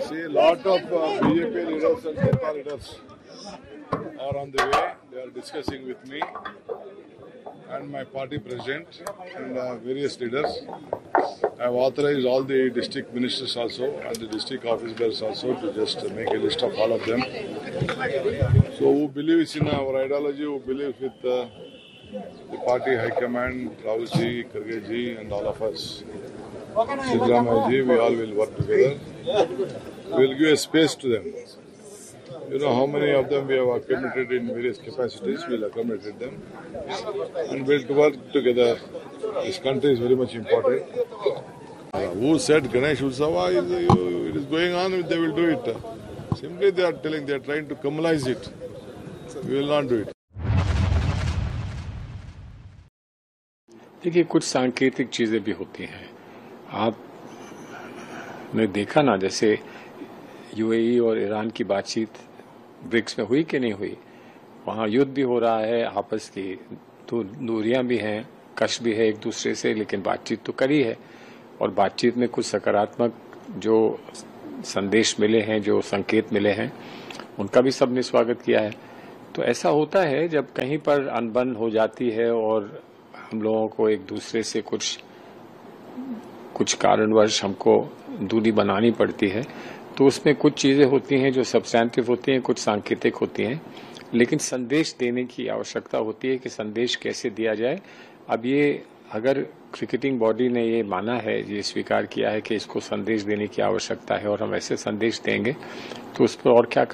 See, a lot of BJP leaders and Janata leaders are on the way. They are discussing with me and my party president and various leaders. I have authorized all the district ministers also and the district office bearers also to just make a list of all of them. So who believes in our ideology, who believes with the party high command, Rahul ji, Kharge ji and all of us, Siddaramaiah ji, we all will work together. We will give a space to them. You know how many of them we have accommodated in various capacities, we will accommodate them and we will work together. This country is very much important. Who said Ganesh Utsava it is going on, they will do it. Simply they are trying to communalize it. We will not do it. देखिए, कुछ सांकेतिक चीजें भी होती हैं। आपने देखा ना, जैसे यूएई और ईरान की बातचीत ब्रिक्स में हुई कि नहीं हुई। वहां युद्ध भी हो रहा है, आपस की तो दूरियां भी हैं, कश भी है एक दूसरे से, लेकिन बातचीत तो करी है और बातचीत में कुछ सकारात्मक जो संदेश मिले हैं, जो संकेत मिले हैं, उनका भी सबने स्वागत किया है। तो ऐसा होता है जब कहीं पर अनबन हो जाती है और हम लोगों को एक दूसरे से कुछ कारणवश हमको दूरी बनानी पड़ती है, तो उसमें कुछ चीजें होती हैं जो सब्सटेंटिव होती हैं, कुछ सांकेतिक होती हैं, लेकिन संदेश देने की आवश्यकता होती है कि संदेश कैसे दिया जाए। अब ये अगर क्रिकेटिंग बॉडी ने ये माना है, ये स्वीकार किया है कि इसको संदेश देने की आवश्यकता है और हम ऐसे संदेश देंगे, तो उस पर और क्या